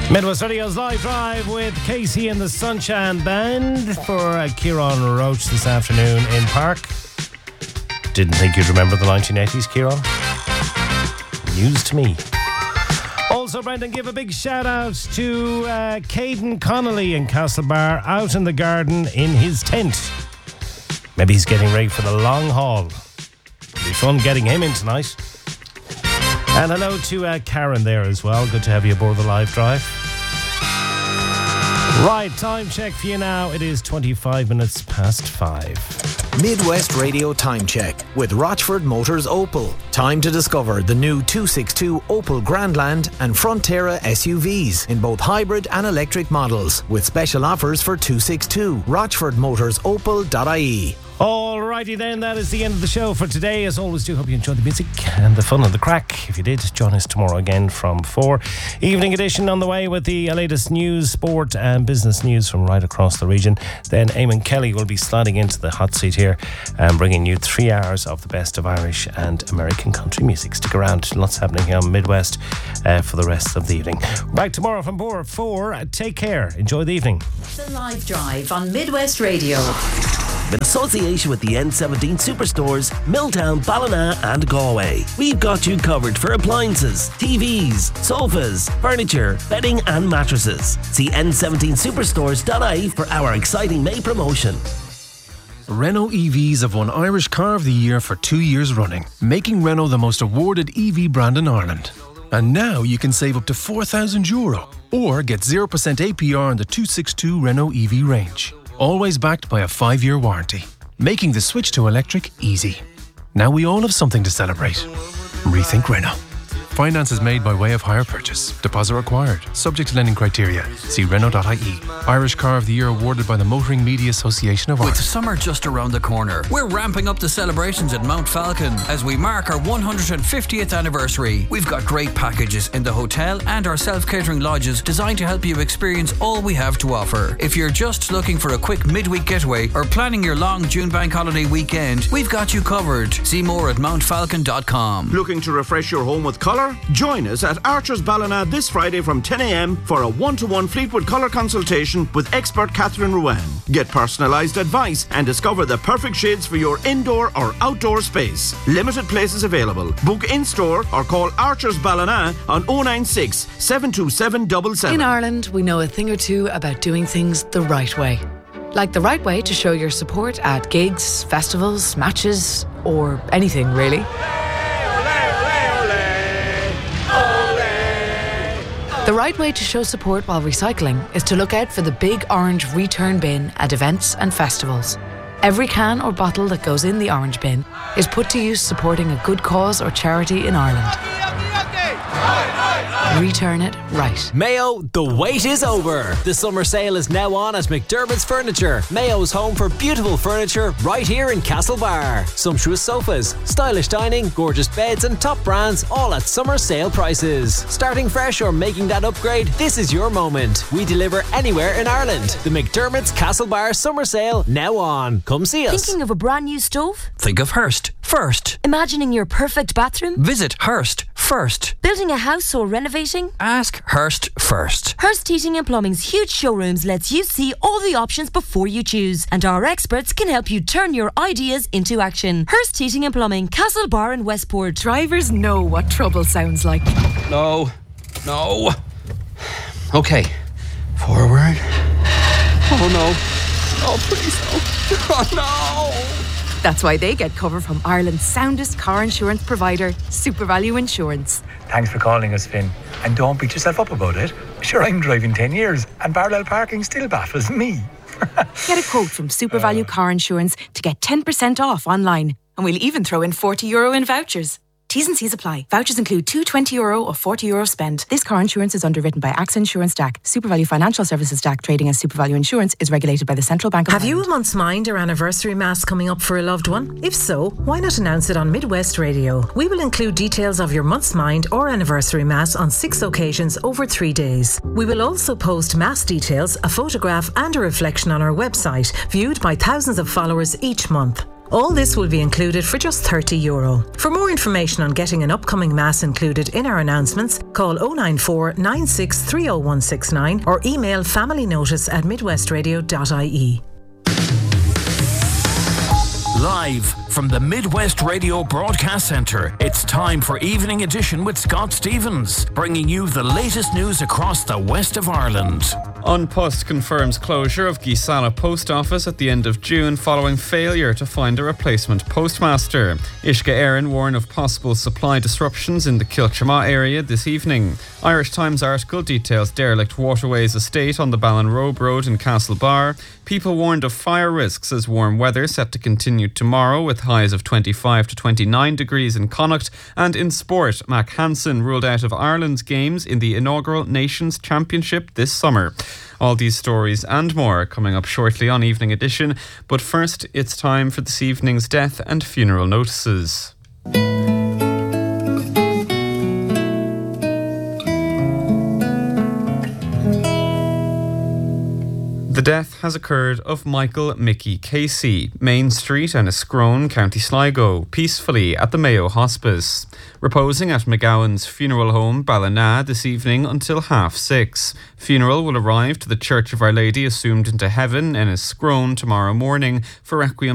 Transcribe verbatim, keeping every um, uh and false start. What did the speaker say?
Midwest Radio's Live Drive with Casey and the Sunshine Band for uh, Kieran Roach this afternoon in Park. Didn't think you'd remember the nineteen eighties, Kieran? News to me. Also, Brendan, give a big shout out to uh, Caden Connolly in Castlebar, out in the garden in his tent. Maybe he's getting ready for the long haul. It'll be fun getting him in tonight. And hello to uh, Karen there as well. Good to have you aboard the Live Drive. Right, time check for you now. It is twenty-five minutes past five. Midwest Radio Time Check with Rochford Motors Opel. Time to discover the new two sixty-two Opel Grandland and Frontera S U Vs in both hybrid and electric models with special offers for two sixty-two. rochford motors opel dot I E. Alrighty then, that is the end of the show for today. As always, do hope you enjoyed the music and the fun and the crack. If you did, join us tomorrow again from four. Evening edition on the way with the latest news, sport and business news from right across the region. Then Eamon Kelly will be sliding into the hot seat here and bringing you three hours of the best of Irish and American country music. Stick around, lots happening here on Midwest uh, for the rest of the evening. Back tomorrow from four. Take care, enjoy the evening. The Live Drive on Midwest Radio. In association with the N seventeen Superstores, Milltown, Ballina and Galway. We've got you covered for appliances, T Vs, sofas, furniture, bedding and mattresses. See N seventeen superstores dot I E for our exciting May promotion. Renault E Vs have won Irish Car of the Year for two years running, making Renault the most awarded E V brand in Ireland. And now you can save up to four thousand euro or get zero percent A P R on the two sixty-two Renault E V range. Always backed by a five-year warranty, making the switch to electric easy. Now we all have something to celebrate. Rethink Renault. Finance is made by way of hire purchase. Deposit required. Subject to lending criteria. See Renault dot I E. Irish Car of the Year awarded by the Motoring Media Association of Ireland. With summer just around the corner, we're ramping up the celebrations at Mount Falcon as we mark our one hundred fiftieth anniversary. We've got great packages in the hotel and our self-catering lodges designed to help you experience all we have to offer. If you're just looking for a quick midweek getaway or planning your long June bank holiday weekend, we've got you covered. See more at mount falcon dot com. Looking to refresh your home with colour? Join us at Archer's Ballina this Friday from ten a.m. for a one-to-one Fleetwood colour consultation with expert Catherine Ruan. Get personalised advice and discover the perfect shades for your indoor or outdoor space. Limited places available. Book in-store or call Archer's Ballina on oh nine six, seven two seven seven seven. In Ireland, we know a thing or two about doing things the right way. Like the right way to show your support at gigs, festivals, matches, or anything really. The right way to show support while recycling is to look out for the big orange return bin at events and festivals. Every can or bottle that goes in the orange bin is put to use supporting a good cause or charity in Ireland. Return it right. Mayo, the wait is over. The summer sale is now on at McDermott's Furniture. Mayo's home for beautiful furniture right here in Castlebar. Sumptuous sofas, stylish dining, gorgeous beds and top brands all at summer sale prices. Starting fresh or making that upgrade, this is your moment. We deliver anywhere in Ireland. The McDermott's Castlebar summer sale now on. Come see us. Thinking of a brand new stove? Think of Hearst first. Imagining your perfect bathroom? Visit Hearst first. Building a house or renovating? Ask Hearst first. Hearst Heating and Plumbing's huge showrooms lets you see all the options before you choose, and our experts can help you turn your ideas into action. Hearst Heating and Plumbing, Castlebar and Westport. Drivers know what trouble sounds like. No, no. Okay, forward. Oh no. Oh please no. Oh no. That's why they get cover from Ireland's soundest car insurance provider, SuperValue Insurance. Thanks for calling us, Finn. And don't beat yourself up about it. Sure, I'm driving ten years and parallel parking still baffles me. Get a quote from SuperValue uh. Car Insurance to get ten percent off online. And we'll even throw in forty euro in vouchers. T's and C's apply. Vouchers include two twenty euro or forty euro spend. This car insurance is underwritten by A X A Insurance D A C. SuperValue Financial Services D A C trading as SuperValue Insurance is regulated by the Central Bank of Have Ireland. you a month's mind or anniversary mass coming up for a loved one? If so, why not announce it on Midwest Radio? We will include details of your month's mind or anniversary mass on six occasions over three days. We will also post mass details, a photograph and a reflection on our website, viewed by thousands of followers each month. All this will be included for just thirty euro. For more information on getting an upcoming Mass included in our announcements, call oh nine four, nine six three oh one six nine or email familynotice at midwestradio dot I E. Live from the Midwest Radio Broadcast Centre, it's time for Evening Edition with Scott Stevens, bringing you the latest news across the west of Ireland. An Post confirms closure of Gisala Post Office at the end of June following failure to find a replacement postmaster. Ishka Éireann warn of possible supply disruptions in the Kilchama area this evening. Irish Times article details derelict waterways estate on the Ballinrobe Road in Castlebar. People warned of fire risks as warm weather set to continue tomorrow with highs of twenty-five to twenty-nine degrees in Connacht. And in sport, Mac Hansen ruled out of Ireland's games in the inaugural Nations Championship this summer. All these stories and more are coming up shortly on Evening Edition. But first, it's time for this evening's death and funeral notices. The death has occurred of Michael Mickey Casey, Main Street, Enniscrone, County Sligo, peacefully at the Mayo Hospice. Reposing at McGowan's funeral home, Ballina, this evening until half six. Funeral will arrive to the Church of Our Lady Assumed into Heaven, Enniscrone, tomorrow morning for Requiem